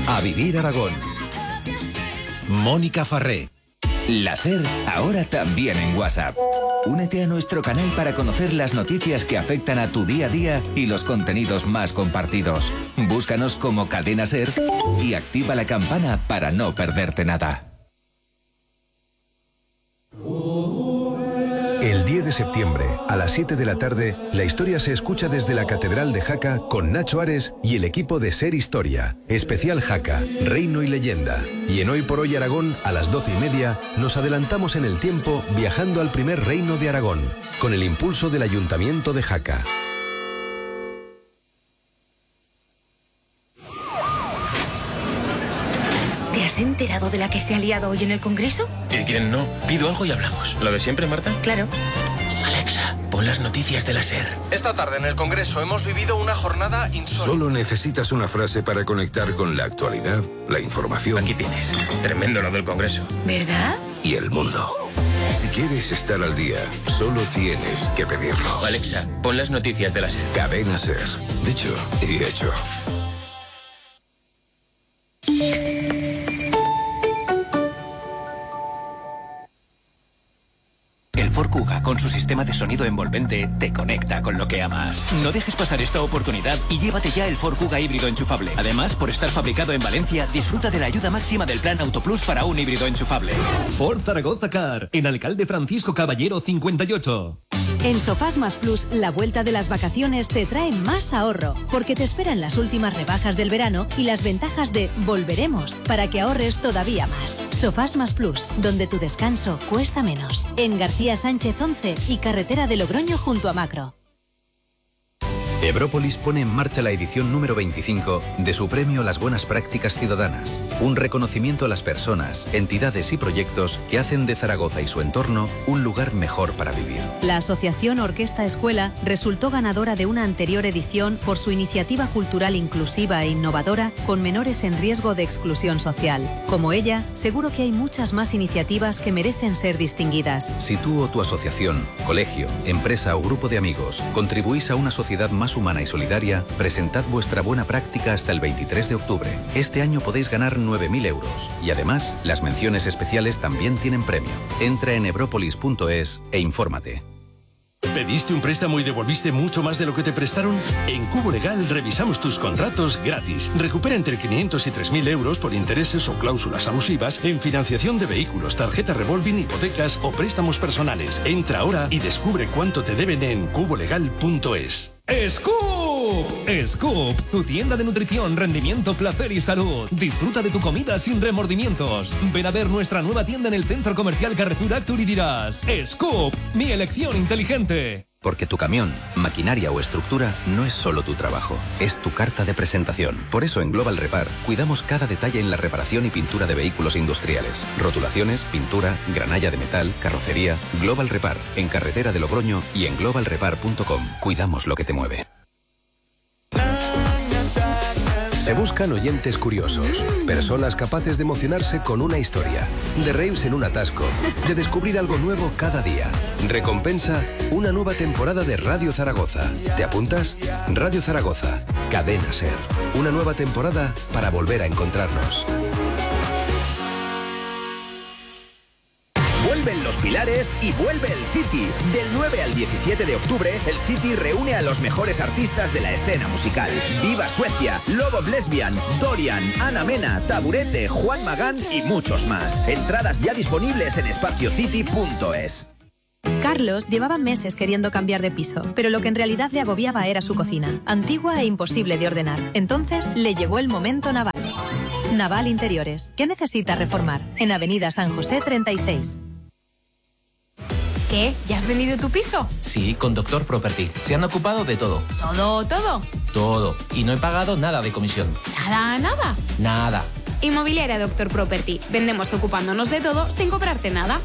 A vivir Aragón. Mónica Farré. La SER, ahora también en WhatsApp. Únete a nuestro canal para conocer las noticias que afectan a tu día a día y los contenidos más compartidos. Búscanos como Cadena SER y activa la campana para no perderte nada. El 10 de septiembre, a las 7 de la tarde, la historia se escucha desde la Catedral de Jaca con Nacho Ares y el equipo de Ser Historia. Especial Jaca, Reino y Leyenda. Y en Hoy por Hoy Aragón, a las 12:30, nos adelantamos en el tiempo viajando al primer reino de Aragón, con el impulso del Ayuntamiento de Jaca. ¿Te has enterado de la que se ha liado hoy en el Congreso? ¿Y quién no? Pido algo y hablamos. ¿Lo de siempre, Marta? Claro. Alexa, pon las noticias de la SER. Esta tarde en el Congreso hemos vivido una jornada insólita. Solo necesitas una frase para conectar con la actualidad, la información. Aquí tienes. Tremendo lo del Congreso. ¿Verdad? Y el mundo. Si quieres estar al día, solo tienes que pedirlo. Alexa, pon las noticias de la SER. Cadena SER. Dicho y hecho. El Ford Kuga, con su sistema de sonido envolvente, te conecta con lo que amas. No dejes pasar esta oportunidad y llévate ya el Ford Kuga híbrido enchufable. Además, por estar fabricado en Valencia, disfruta de la ayuda máxima del plan Autoplus para un híbrido enchufable. Ford Zaragoza Car, en Alcalde Francisco Caballero 58. En Sofás Más Plus, la vuelta de las vacaciones te trae más ahorro, porque te esperan las últimas rebajas del verano y las ventajas de Volveremos, para que ahorres todavía más. Sofás Más Plus, donde tu descanso cuesta menos. En García Sánchez 11 y Carretera de Logroño junto a Macro. Ebrópolis pone en marcha la edición número 25 de su premio Las Buenas Prácticas Ciudadanas, un reconocimiento a las personas, entidades y proyectos que hacen de Zaragoza y su entorno un lugar mejor para vivir. La Asociación Orquesta Escuela resultó ganadora de una anterior edición por su iniciativa cultural inclusiva e innovadora con menores en riesgo de exclusión social. Como ella, seguro que hay muchas más iniciativas que merecen ser distinguidas. Si tú o tu asociación, colegio, empresa o grupo de amigos contribuís a una sociedad más humana y solidaria, presentad vuestra buena práctica hasta el 23 de octubre. Este año podéis ganar 9.000 euros y además las menciones especiales también tienen premio. Entra en ebropolis.es e infórmate. ¿Pediste un préstamo y devolviste mucho más de lo que te prestaron? En Cubo Legal revisamos tus contratos gratis. Recupera entre 500 y 3.000 euros por intereses o cláusulas abusivas en financiación de vehículos, tarjeta revolving, hipotecas o préstamos personales. Entra ahora y descubre cuánto te deben en cubolegal.es. ¡Scoop! Scoop, tu tienda de nutrición, rendimiento, placer y salud. Disfruta de tu comida sin remordimientos. Ven a ver nuestra nueva tienda en el Centro Comercial Carrefour Actur y dirás: Scoop, mi elección inteligente. Porque tu camión, maquinaria o estructura no es solo tu trabajo, es tu carta de presentación. Por eso en Global Repar cuidamos cada detalle en la reparación y pintura de vehículos industriales. Rotulaciones, pintura, granalla de metal, carrocería. Global Repar, en Carretera de Logroño y en globalrepar.com. Cuidamos lo que te mueve. Se buscan oyentes curiosos, personas capaces de emocionarse con una historia, de reírse en un atasco, de descubrir algo nuevo cada día. Recompensa, una nueva temporada de Radio Zaragoza. ¿Te apuntas? Radio Zaragoza, Cadena SER. Una nueva temporada para volver a encontrarnos. Vuelven los Pilares y vuelve el City. Del 9 al 17 de octubre, el City reúne a los mejores artistas de la escena musical. Viva Suecia, Love of Lesbian, Dorian, Ana Mena, Taburete, Juan Magán y muchos más. Entradas ya disponibles en espaciocity.es. Carlos llevaba meses queriendo cambiar de piso, pero lo que en realidad le agobiaba era su cocina, antigua e imposible de ordenar. Entonces le llegó el momento Naval. Naval Interiores. ¿Qué necesita reformar? En Avenida San José 36. ¿Qué? ¿Ya has vendido tu piso? Sí, con Doctor Property. Se han ocupado de todo. ¿Todo? Todo. Y no he pagado nada de comisión. ¿Nada? Nada. Inmobiliaria Doctor Property. Vendemos ocupándonos de todo sin cobrarte nada.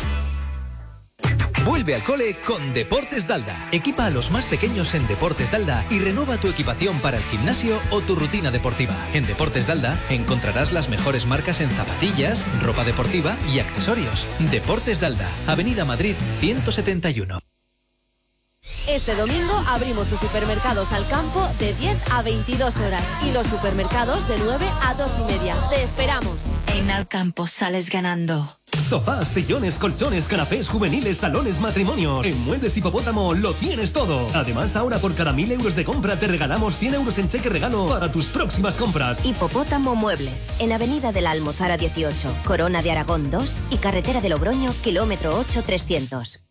Vuelve al cole con Deportes Dalda. Equipa a los más pequeños en Deportes Dalda y renueva tu equipación para el gimnasio o tu rutina deportiva. En Deportes Dalda encontrarás las mejores marcas en zapatillas, ropa deportiva y accesorios. Deportes Dalda, Avenida Madrid 171. Este domingo abrimos tus supermercados al campo de 10 a 22 horas y los supermercados de 9 a 2 y media. ¡Te esperamos! En Alcampo sales ganando. Sofás, sillones, colchones, canapés juveniles, salones, matrimonios. En Muebles Hipopótamo lo tienes todo. Además, ahora por cada 1.000 euros de compra te regalamos 100 euros en cheque regalo para tus próximas compras. Hipopótamo Muebles, en Avenida de la Almozara 18, Corona de Aragón 2 y Carretera de Logroño, kilómetro 8 300.